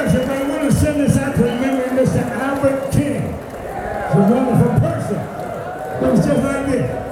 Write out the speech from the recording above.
worship, I want to send this out to remember Mr. Albert King. He's a wonderful person. It was just like this.